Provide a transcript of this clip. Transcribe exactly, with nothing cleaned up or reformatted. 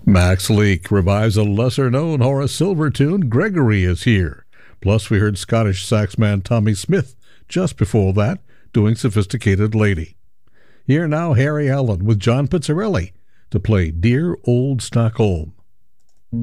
Max Leake revives a lesser-known Horace Silver tune, Gregory Is Here. Plus, we heard Scottish saxman Tommy Smith just before that, doing Sophisticated Lady. Here now, Harry Allen with John Pizzarelli to play Dear Old Stockholm.